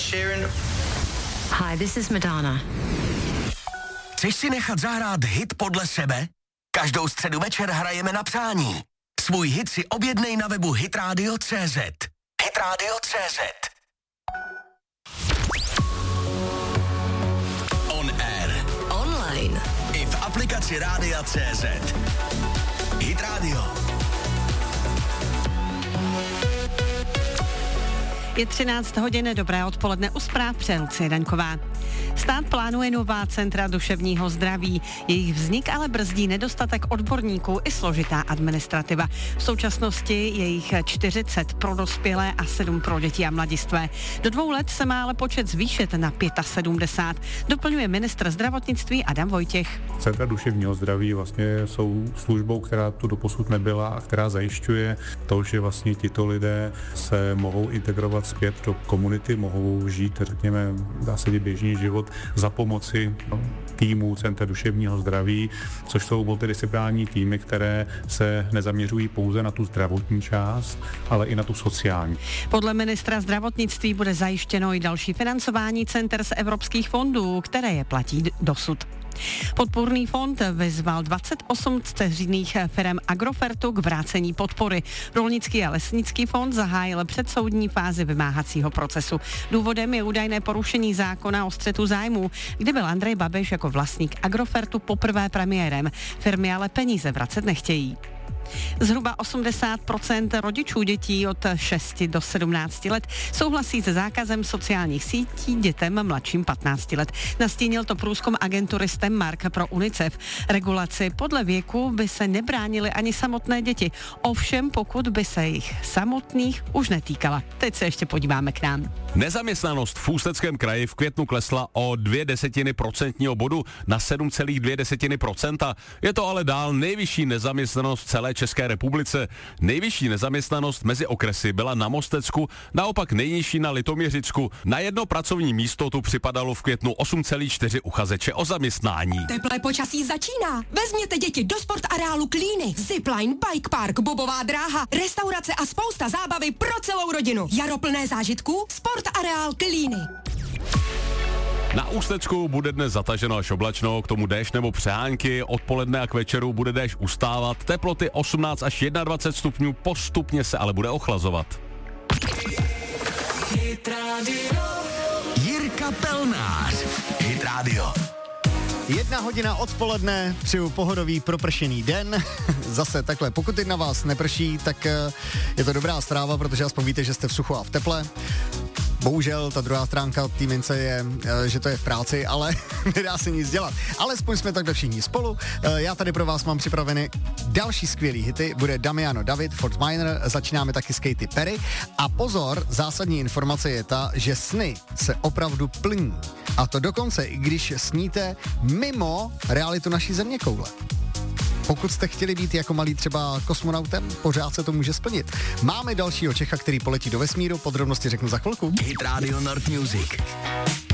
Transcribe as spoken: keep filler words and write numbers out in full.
Sheeran. Hi, this is Madonna. Chceš si nechat zahrát hit podle sebe? Každou středu večer hrajeme na přání. Svůj hit si objednej na webu hitradio tečka cé zet. hitradio tečka cé zet. On air. Online. I v aplikaci Rádia tečka cé zet. Hit Radio. Je třináct hodin, dobré odpoledne, u zpráv přeje Lucie Daňková. Stát plánuje nová centra duševního zdraví. Jejich vznik ale brzdí nedostatek odborníků i složitá administrativa. V současnosti je jich čtyřicet pro dospělé a sedm pro děti a mladistvé. Do dvou let se má ale počet zvýšit na sedmdesát pět. Doplňuje ministr zdravotnictví Adam Vojtěch. Centra duševního zdraví vlastně jsou službou, která tu doposud nebyla a která zajišťuje to, že vlastně tito lidé se mohou integrovat zpět do komunity, mohou žít, řekněme, v zásadě běžný život za pomoci týmů Centra duševního zdraví, což jsou multidisciplinární týmy, které se nezaměřují pouze na tu zdravotní část, ale i na tu sociální. Podle ministra zdravotnictví bude zajištěno i další financování center z evropských fondů, které je platí dosud. Podpůrný fond vyzval dvacet osm dceřiných firem Agrofertu k vrácení podpory. Rolnický a lesnický fond zahájil předsoudní fázi vymáhacího procesu. Důvodem je údajné porušení zákona o střetu zájmů, kdy byl Andrej Babiš jako vlastník Agrofertu poprvé premiérem. Firmy ale peníze vracet nechtějí. Zhruba osmdesát procent rodičů dětí od šesti do sedmnácti let souhlasí se zákazem sociálních sítí dětem mladším patnácti let. Nastínil to průzkum agentury STEMmark pro UNICEF. Regulaci podle věku by se nebránily ani samotné děti. Ovšem, pokud by se jich samotných už netýkala. Teď se ještě podíváme k nám. Nezaměstnanost v Ústeckém kraji v květnu klesla o dvě desetiny procentního bodu na sedm celá dvě desetiny procenta. Je to ale dál nejvyšší nezaměstnanost v celé České republice. Nejvyšší nezaměstnanost mezi okresy byla na Mostecku, naopak nejnižší na Litoměřicku. Na jedno pracovní místo tu připadalo v květnu osm celá čtyři uchazeče o zaměstnání. Teplé počasí začíná. Vezměte děti do sportareálu Klíny. Zipline, bike park, bobová dráha, restaurace a spousta zábavy pro celou rodinu. Jaro plné zážitků, sportareál Klíny. Na Ústecku bude dnes zataženo až oblačno, k tomu déšť nebo přehánky, odpoledne a k večeru bude déšť ustávat, teploty osmnáct až dvacet jedna stupňů, postupně se ale bude ochlazovat. Hit Radio. Jirka Pelnář. Hit Radio. Jedna hodina odpoledne, přeju pohodový propršený den. Zase takhle, pokud teď na vás neprší, tak je to dobrá zpráva, protože aspoň víte, že jste v suchu a v teple. Bohužel ta druhá stránka té mince je, že to je v práci, ale nedá se nic dělat. Alespoň jsme takhle všichni spolu. Já tady pro vás mám připraveny další skvělý hity. Bude Damiano David, Fort Minor, začínáme taky s Katy Perry. A pozor, zásadní informace je ta, že sny se opravdu plní. A to dokonce, i když sníte mimo realitu naší zeměkoule. Pokud jste chtěli být jako malý třeba kosmonautem, pořád se to může splnit. Máme dalšího Čecha, který poletí do vesmíru, podrobnosti řeknu za chvilku. Hit Radio North Music.